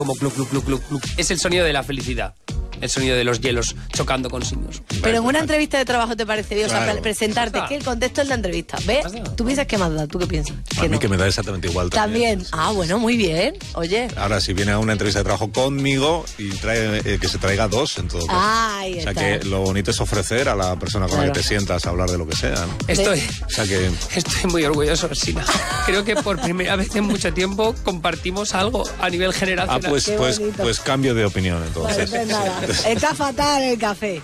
como cluc, cluc, cluc, cluc, cluc. Es el sonido de la felicidad. El sonido de los hielos chocando con signos. Pero en una entrevista de trabajo te parece bien, Claro. o sea, presentarte, que el contexto es la entrevista. ¿Ves? Tú piensas que más da, ¿tú qué piensas? A mí que me da exactamente igual También. Ah, bueno, muy bien. Oye. Ahora, si viene a una entrevista de trabajo conmigo y trae que se traiga dos, en todo caso. Ahí O sea, está. que lo bonito es ofrecer a la persona con la Claro. que te sientas a hablar de lo que sea, ¿no? Estoy O sea que... muy orgulloso, Sina. Creo que por primera vez en mucho tiempo compartimos algo a nivel generacional. Pues cambio de opinión, entonces. Pues nada, está fatal el café.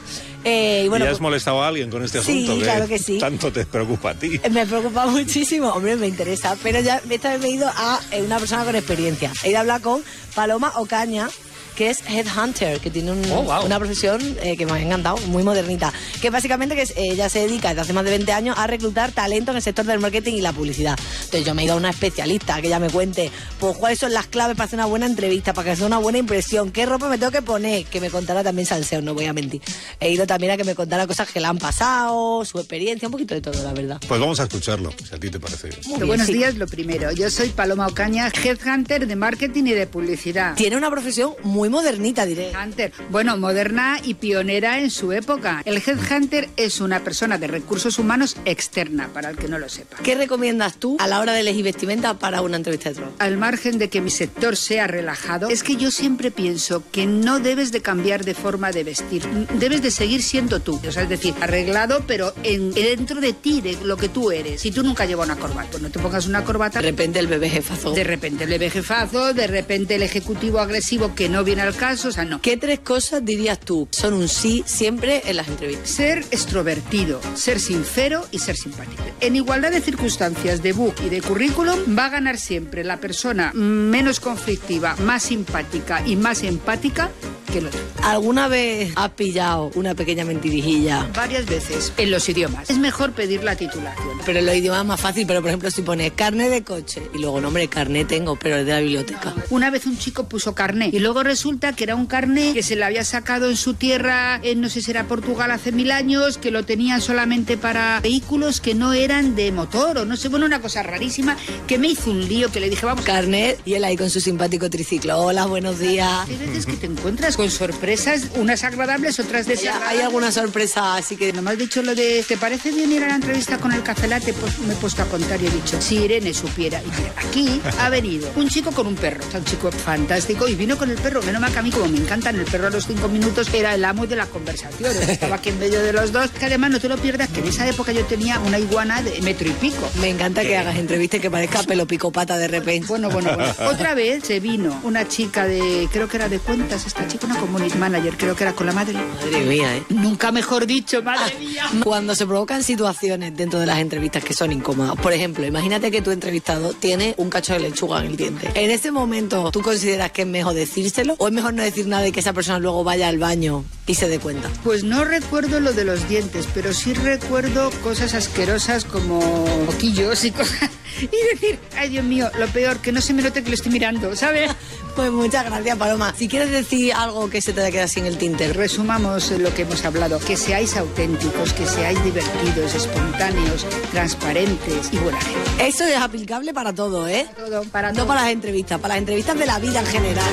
Y bueno, ¿Y has molestado a alguien con este sí, asunto? claro que sí. Tanto te preocupa a ti. Me preocupa muchísimo, hombre, me interesa, pero ya esta vez me he ido a una persona con experiencia. He ido a hablar con Paloma Ocaña, que es Headhunter, que tiene una profesión que me ha encantado, muy modernita. Que básicamente ella se dedica desde hace más de 20 años a reclutar talento en el sector del marketing y la publicidad. Entonces yo me he ido a una especialista que ella me cuente pues cuáles son las claves para hacer una buena entrevista, para que sea una buena impresión, qué ropa me tengo que poner, que me contara también salseo, no voy a mentir. He ido también a que me contara cosas que le han pasado, su experiencia, un poquito de todo, la verdad. Pues vamos a escucharlo, si a ti te parece bien. Muy bien, Buenos sí. días, lo primero. Yo soy Paloma Ocaña, Headhunter de marketing y de publicidad. Tiene una profesión muy modernita, diré. Headhunter, bueno, moderna y pionera en su época. El Headhunter es una persona de recursos humanos externa, para el que no lo sepa. ¿Qué recomiendas tú a la hora de elegir vestimenta para una entrevista de trabajo? Al margen de que mi sector sea relajado, es que yo siempre pienso que no debes de cambiar de forma de vestir. Debes de seguir siendo tú. O sea, es decir, arreglado, pero dentro de ti, de lo que tú eres. Si tú nunca llevas una corbata, pues no te pongas una corbata. De repente el bebé jefazo. De repente el bebé jefazo, de repente el ejecutivo agresivo que no viene al caso, o sea, no. ¿Qué 3 cosas dirías tú son un sí siempre en las entrevistas? Ser extrovertido, ser sincero y ser simpático. En igualdad de circunstancias, de book y de currículum, va a ganar siempre la persona menos conflictiva, más simpática y más empática que el otro. ¿Alguna vez has pillado una pequeña mentirijilla? Varias veces en los idiomas. Es mejor pedir la titulación. Pero en los idiomas es más fácil, pero por ejemplo si pones carnet de coche y luego, no hombre, carnet tengo, pero es de la biblioteca. Una vez un chico puso carné y luego resulta que era un carné que se le había sacado en su tierra, en no sé si era Portugal hace 1000 años, que lo tenían solamente para vehículos que no eran de motor o no sé, bueno, una cosa rarísima que me hizo un lío que le dije, vamos. Carnet y él ahí con su simpático triciclo. Hola, buenos días. Hay veces que te encuentras con sorpresas, unas agradables, otras desagradables. ¿Hay alguna sorpresa así que No me has dicho lo de, ¿te parece bien ir a la entrevista con el Café Latte? Pues me he puesto a contar y he dicho, si Irene supiera. Y mira, aquí ha venido un chico con un perro, o sea, un chico fantástico, y vino con el perro, menos mal que a mí como me encantan, el perro a los 5 minutos era el amo de la conversación, estaba aquí en medio de los dos, que además no te lo pierdas, que en esa época yo tenía una iguana de 1,5 metros. me encanta que hagas entrevistas que parezca pelo picopata de repente? Bueno. Otra vez se vino una chica de, creo que era de cuentas, esta chica, una community manager, creo que era con la madre. Madre mía, ¿eh? Nunca mejor dicho, madre mía. Cuando se provocan situaciones dentro de las entrevistas que son incómodas, por ejemplo, imagínate que tu entrevistado tiene un cacho de lechuga en el diente. En ese momento, ¿tú consideras que es mejor decírselo o es mejor no decir nada y que esa persona luego vaya al baño y se dé cuenta? Pues no recuerdo lo de los dientes, pero sí recuerdo cosas asquerosas como moquillos y cosas. Y decir, ay Dios mío, lo peor, que no se me note que lo estoy mirando, ¿sabes? Pues muchas gracias, Paloma. Si quieres decir algo que se te haya quedado sin el tinte. Resumamos lo que hemos hablado, que seáis auténticos, que seáis divertidos, espontáneos, transparentes y buena gente. Eso es aplicable para todo, ¿eh? Todo, para No todo. para las entrevistas de la vida en general.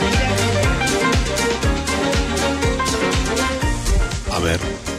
A ver.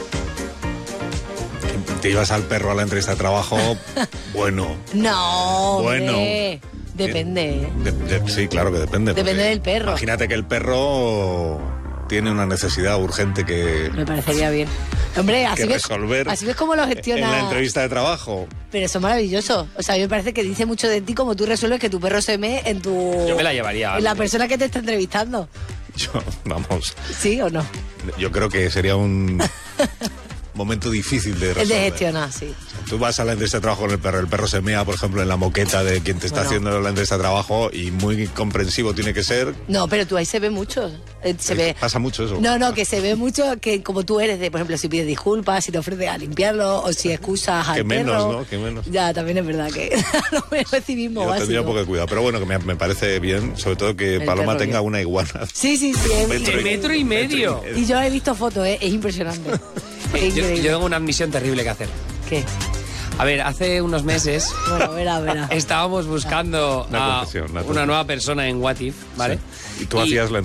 Te ibas al perro a la entrevista de trabajo, bueno. No, Bueno. hombre. Depende. Sí, claro que depende. Depende porque del perro. Imagínate que el perro tiene una necesidad urgente que Me parecería bien. Hombre, así ves, resolver así ves cómo lo gestiona. en la entrevista de trabajo. Pero eso es maravilloso. O sea, a mí me parece que dice mucho de ti como tú resuelves que tu perro se mee en tu... Yo me la llevaría. En la persona que te está entrevistando. Vamos, ¿Sí o no? yo creo que sería un momento difícil de Es resolver. de gestionar, sí. Tú vas a la entrevista de trabajo con el perro se mea, por ejemplo, en la moqueta de quien te está Bueno. haciendo la entrevista de trabajo y muy comprensivo tiene que ser. No, pero tú ahí se ve mucho. Se ve... Pasa mucho eso. No, que se ve mucho que como tú eres, de, por ejemplo, si pides disculpas, si te ofreces a limpiarlo o si excusas al Que menos, perro. ¿no? Que menos. Ya, también es verdad que lo menos es civismo Yo básico. tendría un poco de cuidado, pero bueno, que me parece bien, sobre todo que El Paloma perro tenga bien. una iguana. Sí. De metro y medio. Y yo he visto fotos, es impresionante. Es Yo increíble. tengo una admisión terrible que hacer. ¿Qué? A ver, hace unos meses Bueno, verá. estábamos buscando Una a confesión, una nueva persona en What If, ¿vale? Sí. Y tú hacías la